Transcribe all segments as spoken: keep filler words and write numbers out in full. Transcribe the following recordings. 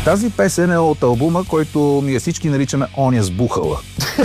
Тази песен е от албума, който ние всички наричаме "Оня с бухала".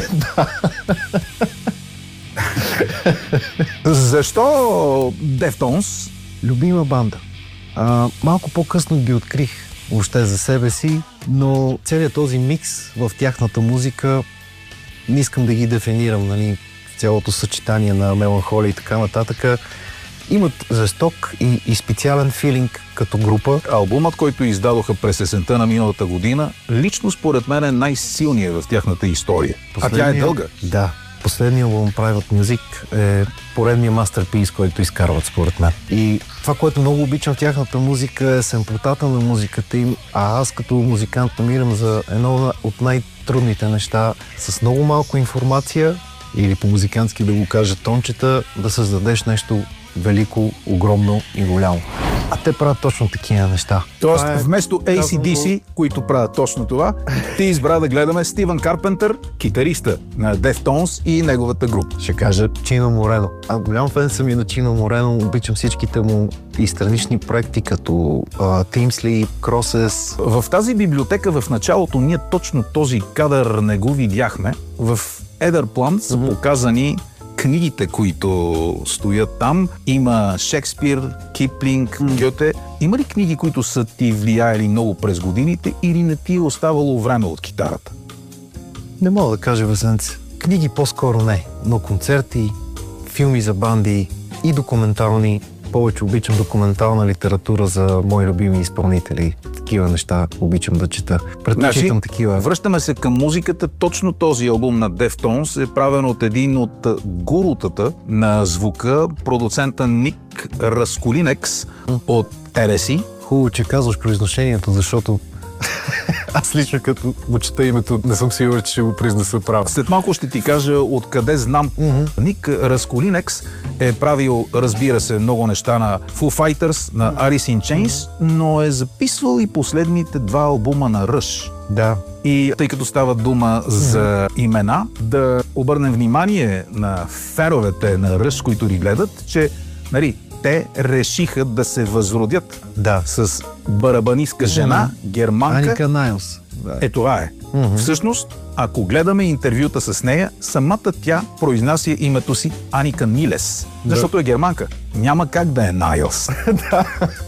Защо Deftones? Любима банда. А, малко по-късно ги открих въобще за себе си, но целият този микс в тяхната музика не искам да ги дефинирам, нали, цялото съчетание на меланхолия и така нататък. Имат жесток и, и специален филинг като група. Албумът, който издадоха през есента на миналата година, лично според мен е най-силният в тяхната история. Последния... А тя е дълга. Да. Последният албум Private Music е поредният мастерпис, който изкарват според мен. И това, което много обичам в тяхната музика, е семплотата на музиката им, а аз като музикант намирам за едно от най-трудните неща с много малко информация, или по музикантски да го кажа тончета, да създадеш нещо велико, огромно и голямо. А те правят точно такива неща. Тоест, е, вместо Ей Си Ди Си, които правят точно това, ти избра да гледаме Стивън Карпентър, китариста на Deftones и неговата група. Ще кажа Чино Морено. А голям фен съм и на Чино Морено. Обичам всичките му и странични проекти, като uh, Teamsly, Crosses. В тази библиотека в началото ние точно този кадър не го видяхме. В Едър Плант са mm-hmm. показани книгите, които стоят там. Има Шекспир, Киплинг, mm. Гьоте. Има ли книги, които са ти влияели много през годините или не ти е оставало време от китарата? Не мога да кажа, Весенце. Книги по-скоро не, но концерти, филми за банди и документални. Повече обичам документална литература за мои любими изпълнители. Такива неща обичам да чета. Предпочитам значи, такива. Връщаме се към музиката. Точно този албум на Deftones е правен от един от гурутата на звука, продуцента Ник Расколинекс от Ереси. Хубаво, че казваш произношението, защото аз лично като го чета името, не съм сигурен, че ще го произнеса право. След малко ще ти кажа откъде знам. Mm-hmm. Ник Расколинекс е правил, разбира се, много неща на Foo Fighters, на Alice in Chains, но е записвал и последните два албума на Rush. Да. И тъй като става дума за имена, да обърнем внимание на феновете на Rush, които ни гледат, че, нали, те решиха да се възродят да. с барабанистка жена, mm-hmm. германка. Аника Найлс. Да. Е, това е. Mm-hmm. Всъщност, ако гледаме интервюта с нея, самата тя произнася името си Аника Нилес, защото да. е германка. Няма как да е Найлс. Да.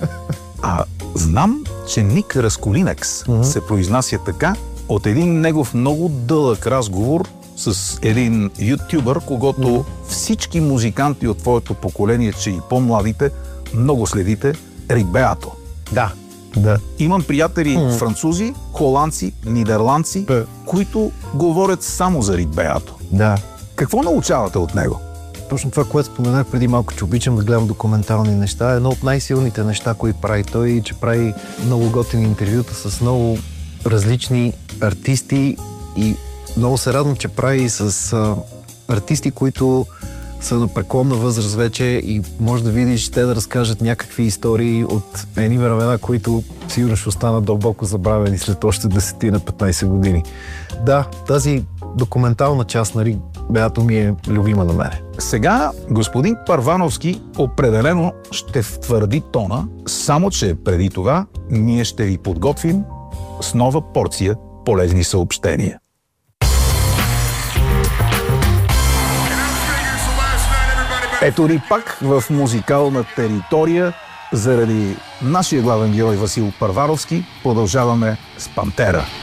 А знам, че Ник Расколинекс mm-hmm. се произнася така от един негов много дълъг разговор с един ютубър, когато mm. всички музиканти от твоето поколение, че и по-младите, много следите, Рик Беато. Да, да. Имам приятели mm. французи, холандци, нидерландци, Б. които говорят само за Рик Беато. Да. Какво научавате от него? Точно това, което споменах преди малко, че обичам да гледам документални неща. Едно от най-силните неща, които прави той, че прави много готини интервюта с много различни артисти и много се радвам, че прави с а, артисти, които са на преклонна възраст вече и може да видиш те да разкажат някакви истории от едни времена, които сигурно ще останат дълбоко забравени след още десет-петнайсет години. Да, тази документална част на Рик Беато ми е любима на мене. Сега господин Първановски определено ще втвърди тона, само че преди това ние ще ви подготвим с нова порция полезни съобщения. Ето ни пак в музикална територия. Заради нашия главен герой Васил Първановски продължаваме с Пантера.